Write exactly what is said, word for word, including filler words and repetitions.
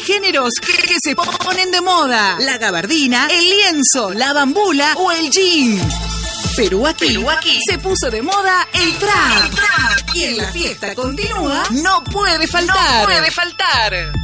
géneros que, que se ponen de moda. La gabardina, el lienzo, la bambula o el jean. Pero aquí, Pero aquí se puso de moda el trap. el trap. Y en la fiesta continúa, no puede faltar. No puede faltar.